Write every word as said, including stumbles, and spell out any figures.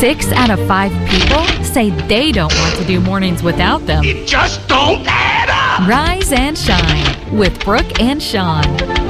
Six out of five people say they don't want to do mornings without them. It just don't add up! Rise and shine with Brooke and Sean.